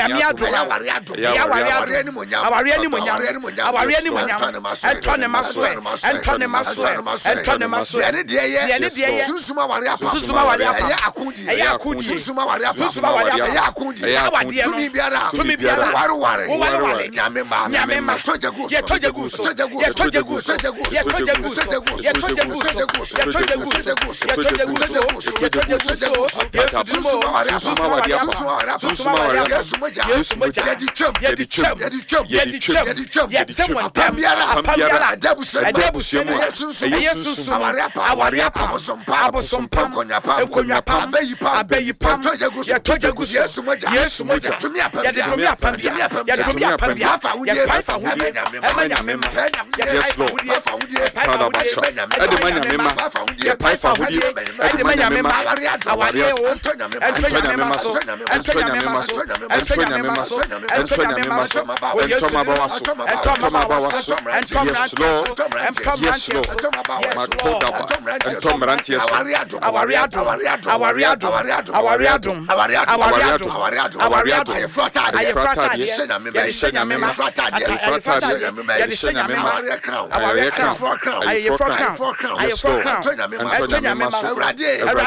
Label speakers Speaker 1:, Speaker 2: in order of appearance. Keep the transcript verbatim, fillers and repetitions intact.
Speaker 1: nyame adom aware adom ya aware ni monyam aware ni monyam aware ni monyam entọ ne maso entọ ne maso entọ ne maso
Speaker 2: ene de ye
Speaker 1: ene de ye
Speaker 2: susuma aware apa
Speaker 1: susuma aware apa
Speaker 2: ya akudi
Speaker 1: ya akudi
Speaker 2: susuma aware apa
Speaker 1: susuma aware apa
Speaker 2: ya akudi
Speaker 1: ya awade
Speaker 2: tumi biara
Speaker 1: tumi biara
Speaker 2: ware ware
Speaker 1: ware ware
Speaker 2: nyame ma
Speaker 1: nyame ma
Speaker 2: tojagu
Speaker 1: ye tojagu
Speaker 2: tojagu
Speaker 1: ye tojagu ye tojagu ye tojagu ye tojagu ye tojagu ye tojagu
Speaker 2: susuma aware apa
Speaker 3: susuma aware apa
Speaker 2: susuma aware apa
Speaker 3: susuma aware apa
Speaker 2: yesu moja
Speaker 1: yesu moja
Speaker 2: ye di chum
Speaker 1: ye di chum
Speaker 2: ye di chum
Speaker 1: ye di chum
Speaker 2: ye di chum
Speaker 1: ye di chum
Speaker 2: biara
Speaker 1: biara
Speaker 2: adabu se
Speaker 3: adabu se mo
Speaker 2: yesu
Speaker 1: yesu
Speaker 2: aware apa
Speaker 1: aware apa
Speaker 2: abosompa
Speaker 1: abosompa
Speaker 2: ekonyapa
Speaker 1: ekonyapa
Speaker 2: abeyipa
Speaker 1: abeyipa
Speaker 2: tojagu
Speaker 1: ye tojagu
Speaker 2: yesu moja
Speaker 1: yesu moja
Speaker 2: tumi apa
Speaker 1: ye de tumi apa ye de tumi apa ye fa hudi ema nyame ma
Speaker 3: yes lord kada basha ade manyame ma ye pai fa hudi
Speaker 1: ade manyame ma aware o
Speaker 2: entọ nyame
Speaker 1: entọ nyame ma so entọ nyame ma so entọ nyame ma so entọ nyame ma so
Speaker 3: entọ ma ba waso entọ ma ba waso yes lord yes lord makoda ba entọ mrantie so
Speaker 1: aware adom aware adom aware adom aware adom aware adom aware adom
Speaker 2: ayefrata
Speaker 1: ayefrata
Speaker 3: ye
Speaker 1: ye
Speaker 3: nyame ma
Speaker 1: ye nyame ma
Speaker 2: ayefrata
Speaker 1: ayefrata ye ye nyame ma
Speaker 2: aware crown
Speaker 1: aware
Speaker 3: crown
Speaker 1: crown ayefrata crown ayefrata crown
Speaker 2: entọ nyame ma
Speaker 1: entọ nyame ma
Speaker 2: awurade